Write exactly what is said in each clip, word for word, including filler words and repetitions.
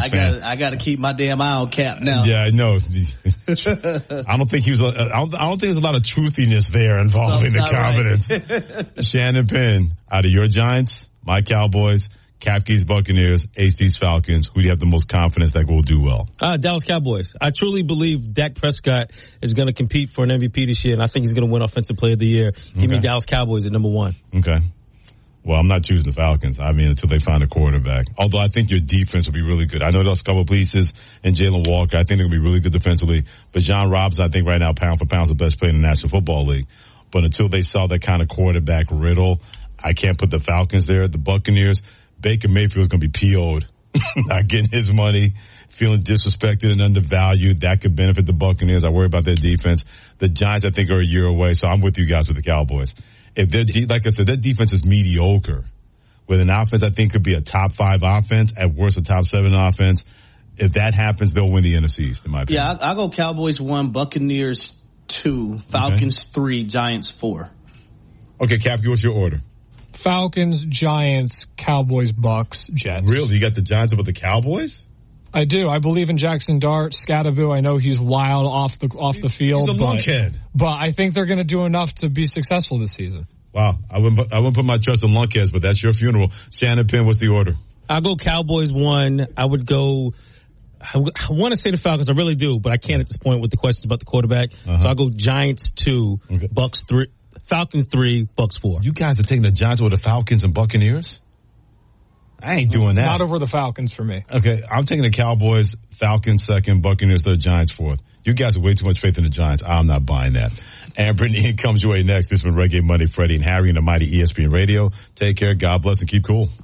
I fan. got I got to keep my damn eye on Cap now. Yeah, I know. I don't think he was. A, I don't. I don't think there's a lot of truthiness there involving the confidence. Right. Shannon Penn, out of your Giants, my Cowboys, Capke's Buccaneers, H D's Falcons, who do you have the most confidence that will do well? Uh, Dallas Cowboys. I truly believe Dak Prescott is going to compete for an M V P this year, and I think he's going to win Offensive Player of the Year. Give okay. me Dallas Cowboys at number one. Okay. Well, I'm not choosing the Falcons. I mean, until they find a quarterback. Although I think your defense will be really good. I know there's a couple of pieces and Jalen Walker. I think they're going to be really good defensively. But John Robinson, I think right now, pound for pound, is the best player in the National Football League. But until they saw that kind of quarterback riddle, I can't put the Falcons there. The Buccaneers, Baker Mayfield's going to be P O'd. Not getting his money, feeling disrespected and undervalued. That could benefit the Buccaneers. I worry about their defense. The Giants, I think, are a year away. So I'm with you guys with the Cowboys. If their de- like I said, their defense is mediocre. With an offense, I think could be a top five offense, at worst a top seven offense. If that happens, they'll win the N F C East, in my opinion. Yeah, I'll go Cowboys one, Buccaneers two, Falcons okay. three, Giants four. Okay, Cappy, what's your order? Falcons, Giants, Cowboys, Bucks, Jets. Really? You got the Giants above the Cowboys? I do. I believe in Jackson Dart, Scattervoo. I know he's wild off the off the field. He's a but, lunkhead. But I think they're going to do enough to be successful this season. Wow. I wouldn't put, I wouldn't put my trust in lunkheads, but that's your funeral. Shannon Penn, what's the order? I'll go Cowboys one. I would go, I, w- I want to say the Falcons. I really do, but I can't at this point with the questions about the quarterback. Uh-huh. So I'll go Giants two, okay. Bucks three, Falcons three, Bucks four. You guys are taking the Giants over the Falcons and Buccaneers? I ain't doing that. Not over the Falcons for me. Okay, I'm taking the Cowboys, Falcons second, Buccaneers third, Giants fourth. You guys have way too much faith in the Giants. I'm not buying that. And Brittany comes your way next. This has been Reggae Monday, Freddie and Harry and the mighty E S P N Radio. Take care, God bless, and keep cool.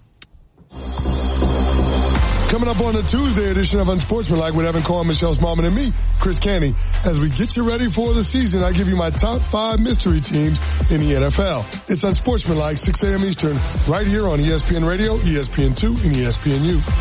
Coming up on the Tuesday edition of Unsportsmanlike with Evan Cohen, Michelle Smallman, and me, Chris Canty. As we get you ready for the season, I give you my top five mystery teams in the N F L. It's Unsportsmanlike, six a.m. Eastern, right here on E S P N Radio, E S P N two, and E S P N U.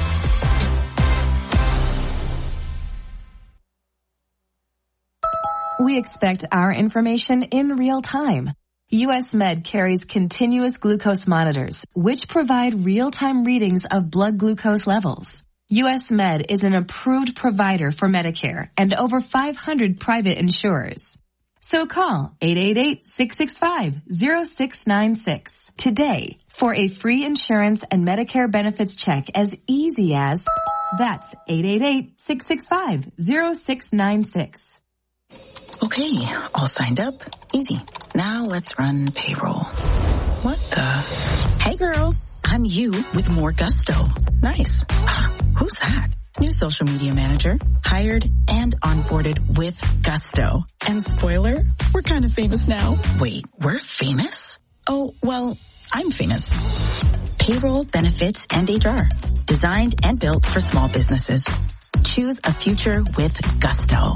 We expect our information in real time. U S Med carries continuous glucose monitors, which provide real-time readings of blood glucose levels. U S Med is an approved provider for Medicare and over five hundred private insurers. So call eight eight eight, six six five, zero six nine six today for a free insurance and Medicare benefits check as easy as that's eight eight eight, six six five, zero six nine six. Okay, all signed up. Easy. Now let's run payroll. What the? Hey girl, I'm you with more gusto. Nice. Ah, who's that? New social media manager, hired and onboarded with gusto. And spoiler, we're kind of famous now. Wait, we're famous? Oh, well, I'm famous. Payroll, benefits, and H R. Designed and built for small businesses. Choose a future with gusto.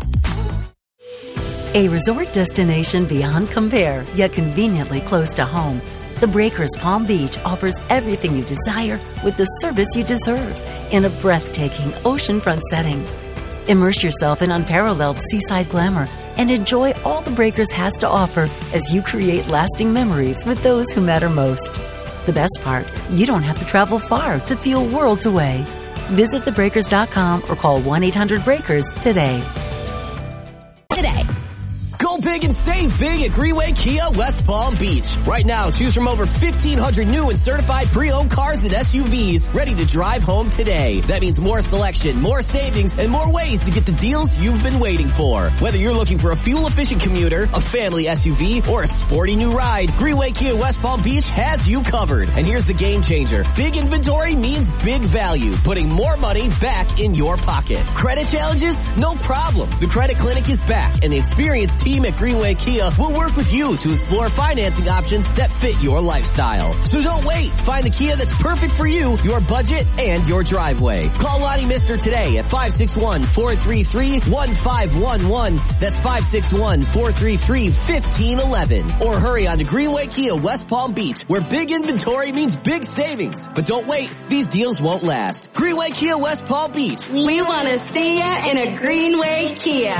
A resort destination beyond compare, yet conveniently close to home. The Breakers Palm Beach offers everything you desire with the service you deserve in a breathtaking oceanfront setting. Immerse yourself in unparalleled seaside glamour and enjoy all the Breakers has to offer as you create lasting memories with those who matter most. The best part, you don't have to travel far to feel worlds away. Visit the breakers dot com or call one eight hundred breakers today. Today. Go big and save big at Greenway Kia West Palm Beach. Right now, choose from over fifteen hundred new and certified pre-owned cars and S U Vs ready to drive home today. That means more selection, more savings, and more ways to get the deals you've been waiting for. Whether you're looking for a fuel-efficient commuter, a family S U V, or a sporty new ride, Greenway Kia West Palm Beach has you covered. And here's the game changer. Big inventory means big value, putting more money back in your pocket. Credit challenges? No problem. The Credit Clinic is back, and the experienced team at Greenway Kia will work with you to explore financing options that fit your lifestyle. So don't wait. Find the Kia that's perfect for you, your budget, and your driveway. Call Lonnie Mister today at five six one, four three three, one five one one. That's five six one, four three three, one five one one. Or hurry on to Greenway Kia West Palm Beach, where big inventory means big savings. But don't wait. These deals won't last. Greenway Kia West Palm Beach. We want to see ya in a Greenway Kia.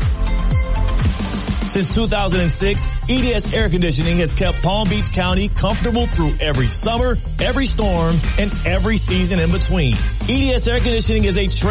Since two thousand six, E D S Air Conditioning has kept Palm Beach County comfortable through every summer, every storm, and every season in between. E D S Air Conditioning is a